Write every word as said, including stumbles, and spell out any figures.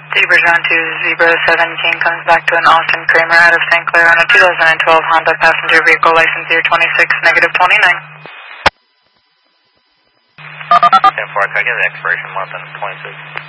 Zebra John two, Zebra seventeen comes back to an Austin Kramer out of Saint Clair on a two thousand twelve Honda passenger vehicle license year twenty-six, negative twenty-nine. ten four, can I get the expiration month and twenty-six?